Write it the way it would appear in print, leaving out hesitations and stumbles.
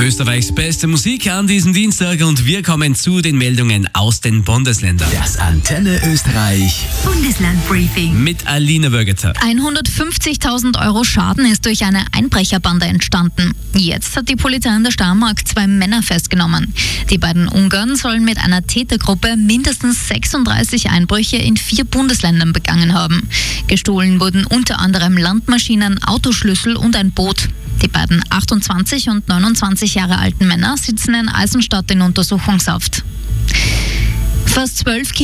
Österreichs beste Musik an diesem Dienstag und wir kommen zu den Meldungen aus den Bundesländern. Das Antenne Österreich Bundeslandbriefing Mit Alina Bürgeter. 150.000 Euro Schaden ist durch eine Einbrecherbande entstanden. Jetzt hat die Polizei in der Steiermark 2 Männer festgenommen. Die beiden Ungarn sollen mit einer Tätergruppe mindestens 36 Einbrüche in 4 Bundesländern begangen haben. Gestohlen wurden unter anderem Landmaschinen, Autoschlüssel und ein Boot. Die beiden 28 und 29 Jahre alten Männer sitzen in Eisenstadt in Untersuchungshaft. Fast 12